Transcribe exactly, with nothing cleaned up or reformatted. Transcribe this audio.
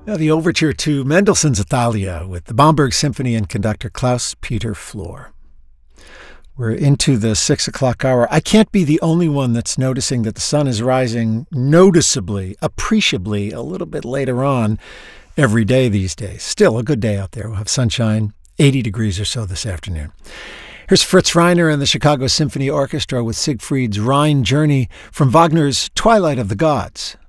Now, the overture to Mendelssohn's Athalia with the Bamberg Symphony and conductor Klaus-Peter Flor. We're into the six o'clock hour. I can't be the only one that's noticing that the sun is rising noticeably, appreciably, a little bit later on every day these days. Still a good day out there. We'll have sunshine, eighty degrees or so this afternoon. Here's Fritz Reiner and the Chicago Symphony Orchestra with Siegfried's Rhine Journey from Wagner's Twilight of the Gods.